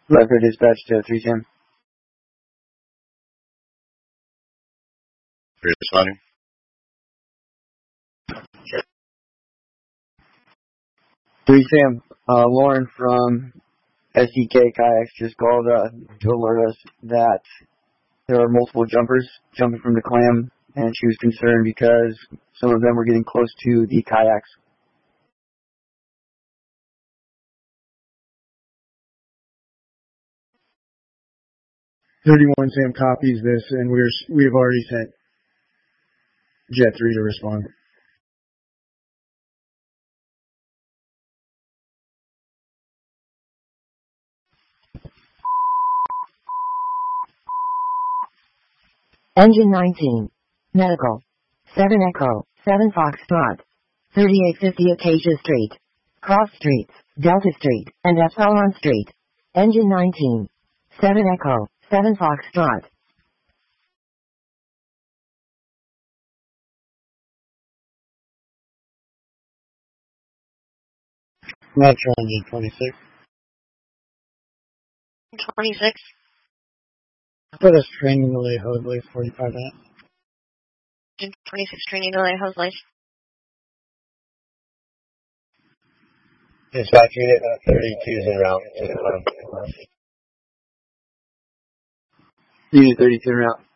Record dispatch to 3 Sam. Responding. 3 Sam, Lauren from SDK Kayaks just called to alert us that there are multiple jumpers jumping from the clam, and she was concerned because some of them were getting close to the kayaks. Sam copies this, and we have already sent Jet 3 to respond. Engine 19. Medical. 7 Echo, 7 Foxtrot. 3850 Acacia Street. Cross Streets, Delta Street, and Epsilon Street. Engine 19. 7 Echo, 7 Foxtrot. Metro Engine 26. 26. Put us training delay, hopefully 45 minutes. 26 training delay, Hosley. Dispatch unit 32 is en route to the clam. Unit 32 route.